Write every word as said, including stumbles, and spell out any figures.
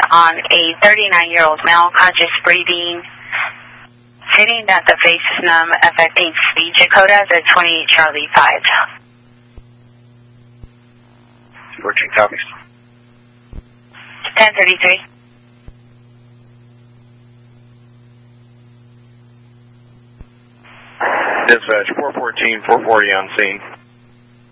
on a thirty-nine-year-old male, conscious breathing, sitting that the face is numb, affecting speech. Dakota at twenty-eight Charlie five. fourteen copies. ten thirty-three. Dispatch four fourteen, four forty on scene.